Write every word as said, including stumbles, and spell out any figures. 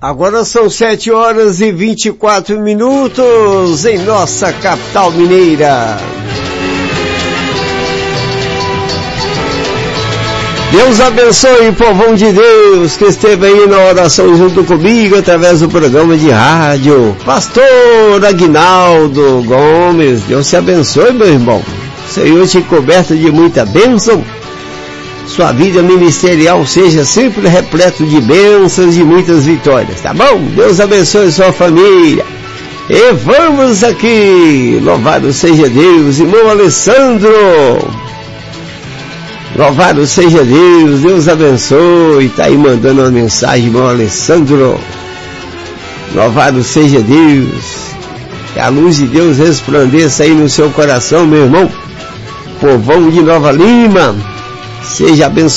Agora são sete horas e vinte e quatro minutos em nossa capital mineira. Deus abençoe o povão de Deus que esteve aí na oração junto comigo através do programa de rádio. Pastor Aguinaldo Gomes, Deus te abençoe, meu irmão. O Senhor te coberto de muita bênção. Sua vida ministerial seja sempre repleto de bênçãos e muitas vitórias, tá bom? Deus abençoe sua família. E vamos aqui, louvado seja Deus, irmão Alessandro. Louvado seja Deus, Deus abençoe, tá aí mandando uma mensagem, irmão Alessandro. Louvado seja Deus, que a luz de Deus resplandeça aí no seu coração, meu irmão. Povão de Nova Lima, seja abençoado.